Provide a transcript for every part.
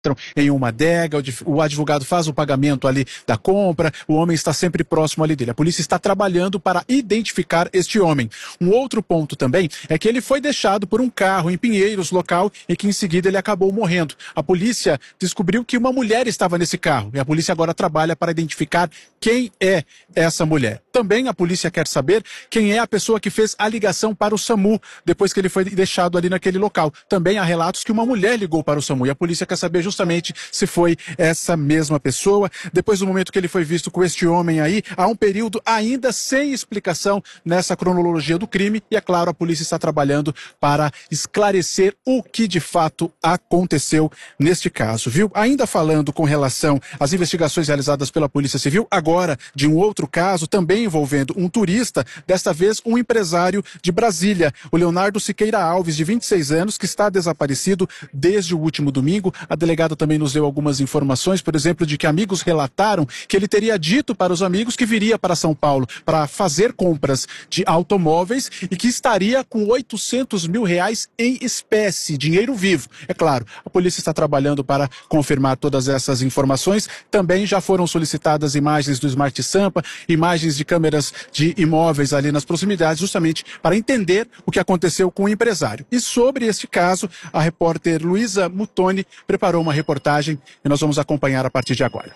em uma adega, o advogado faz o pagamento ali da compra, o homem está sempre próximo ali dele. A polícia está trabalhando para identificar este homem. Um outro ponto também é que ele foi deixado por um carro em Pinheiros, local, e que em seguida ele acabou morrendo. A polícia descobriu que uma mulher estava nesse carro e a polícia agora trabalha para identificar quem é essa mulher. Também a polícia quer saber quem é a pessoa que fez a ligação para o SAMU depois que ele foi deixado ali naquele local. Também há relatos que uma mulher ligou para o SAMU e a polícia quer saber justamente se foi essa mesma pessoa. Depois do momento que ele foi visto com este homem aí, há um período ainda sem explicação nessa cronologia do crime e, é claro, a polícia está trabalhando para esclarecer o que de fato aconteceu neste caso, viu? Ainda falando com relação às investigações realizadas pela Polícia Civil, agora de um outro caso também envolvendo um turista, desta vez um empresário de Brasília, o Leonardo Siqueira Alves, de 26 anos, que está desaparecido desde o último domingo. A delegada também nos deu algumas informações, por exemplo, de que amigos relataram que ele teria dito para os amigos que viria para São Paulo para fazer compras de automóveis e que estaria com R$800 mil em espécie, dinheiro vivo. É claro, a polícia está trabalhando para confirmar todas essas informações. Também já foram solicitadas imagens do Smart Sampa, imagens de câmeras de imóveis ali nas proximidades, justamente para entender o que aconteceu com o empresário. E sobre este caso, a repórter Luísa Mutoni preparou uma reportagem e nós vamos acompanhar a partir de agora.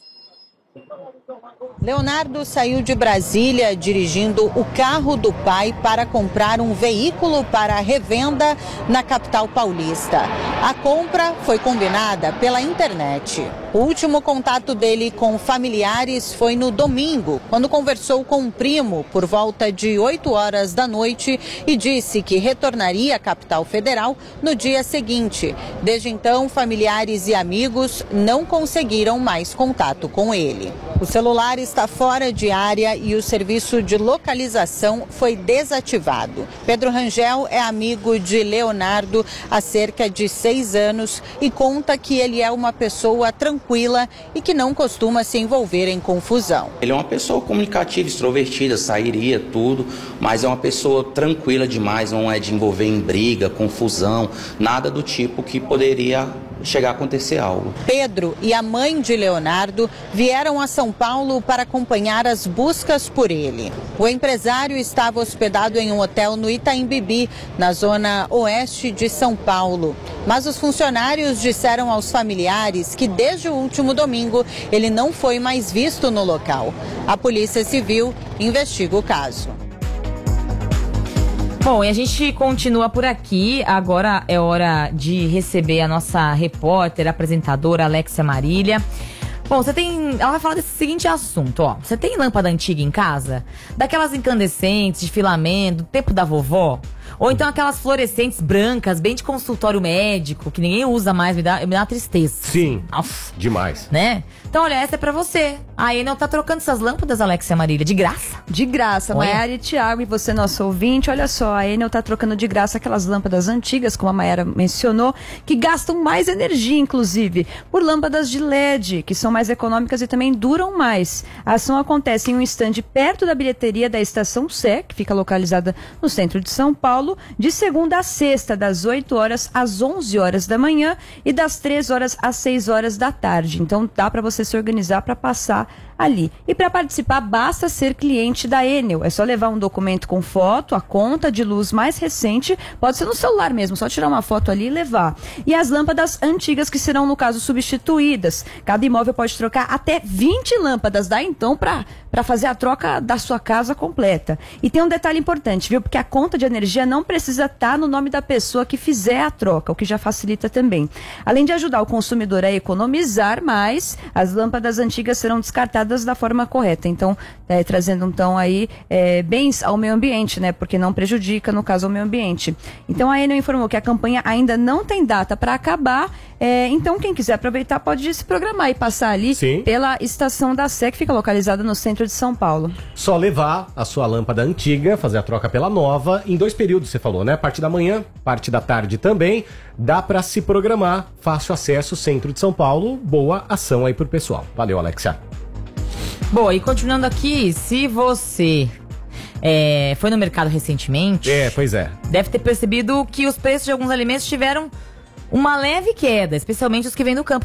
Leonardo saiu de Brasília dirigindo o carro do pai para comprar um veículo para revenda na capital paulista. A compra foi combinada pela internet. O último contato dele com familiares foi no domingo, quando conversou com um primo por volta de 8 horas da noite e disse que retornaria à capital federal no dia seguinte. Desde então, familiares e amigos não conseguiram mais contato com ele. O celular está fora de área e o serviço de localização foi desativado. Pedro Rangel é amigo de Leonardo há cerca de 6 anos e conta que ele é uma pessoa tranquila e que não costuma se envolver em confusão. Ele é uma pessoa comunicativa, extrovertida, sairia tudo, mas é uma pessoa tranquila demais, não é de envolver em briga, confusão, nada do tipo que poderia chegar a acontecer algo. Pedro e a mãe de Leonardo vieram a São Paulo para acompanhar as buscas por ele. O empresário estava hospedado em um hotel no Itaim Bibi, na zona oeste de São Paulo. Mas os funcionários disseram aos familiares que desde o último domingo ele não foi mais visto no local. A Polícia Civil investiga o caso. Bom, e a gente continua por aqui. Agora é hora de receber a nossa repórter, apresentadora Alexia Marília. Bom, ela vai falar desse seguinte assunto, ó. Você tem lâmpada antiga em casa? Daquelas incandescentes, de filamento, do tempo da vovó? Ou então aquelas fluorescentes brancas, bem de consultório médico, que ninguém usa mais, me dá uma tristeza. Sim, nossa, demais. Né? Então, olha, essa é pra você. A Enel tá trocando essas lâmpadas, Alexia Marília, de graça? De graça, Maiara e Thiago, e você, nosso ouvinte, olha só, a Enel tá trocando de graça aquelas lâmpadas antigas, como a Maiara mencionou, que gastam mais energia, inclusive, por lâmpadas de LED, que são mais econômicas e também duram mais. A ação acontece em um estande perto da bilheteria da Estação Sé, que fica localizada no centro de São Paulo, de segunda a sexta, das 8 horas às 11 horas da manhã e das 3 horas às 6 horas da tarde. Então dá para você se organizar para passar ali. E para participar, basta ser cliente da Enel. É só levar um documento com foto, a conta de luz mais recente, pode ser no celular mesmo, só tirar uma foto ali e levar. E as lâmpadas antigas que serão, no caso, substituídas. Cada imóvel pode trocar até 20 lâmpadas, dá então para fazer a troca da sua casa completa. E tem um detalhe importante, viu? Porque a conta de energia não precisa estar no nome da pessoa que fizer a troca, o que já facilita também. Além de ajudar o consumidor a economizar mais, as lâmpadas antigas serão descartadas da forma correta. Então, trazendo então aí bens ao meio ambiente, né? Porque não prejudica, no caso, ao meio ambiente. Então, a Enel informou que a campanha ainda não tem data para acabar. Então, quem quiser aproveitar pode se programar e passar ali pela estação da Sé, que fica localizada no centro de São Paulo. Só levar a sua lâmpada antiga, fazer a troca pela nova, em 2 períodos, você falou, né? Parte da manhã, parte da tarde também. Dá para se programar. Fácil acesso, centro de São Paulo. Boa ação aí pro pessoal. Valeu, Alexia. Bom, e continuando aqui, se você foi no mercado recentemente... pois é. Deve ter percebido que os preços de alguns alimentos tiveram uma leve queda, especialmente os que vêm do campo.